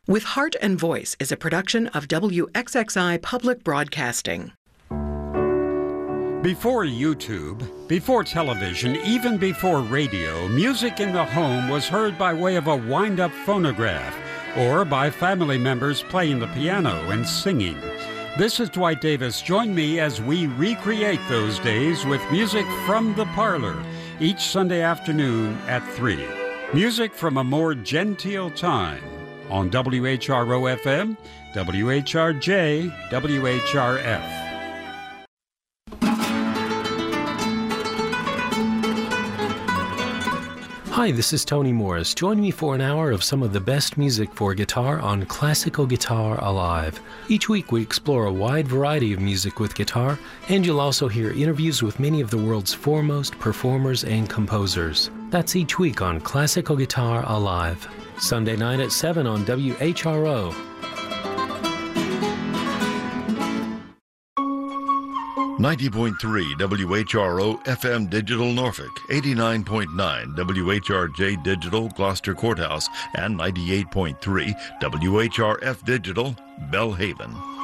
With Heart and Voice is a production of WXXI Public Broadcasting. Before YouTube, before television, even before radio, music in the home was heard by way of a wind-up phonograph or by family members playing the piano and singing. This is Dwight Davis. Join me as we recreate those days with music from the parlor each Sunday afternoon at 3. Music from a more genteel time on WHRO-FM, WHRJ, WHRF. Hi, this is Tony Morris. Join me for an hour of some of the best music for guitar on Classical Guitar Alive. Each week we explore a wide variety of music with guitar, and you'll also hear interviews with many of the world's foremost performers and composers. That's each week on Classical Guitar Alive. Sunday night at 7 on WHRO. 90.3 WHRO FM Digital Norfolk, 89.9 WHRJ Digital Gloucester Courthouse, and 98.3 WHRF Digital Bellhaven.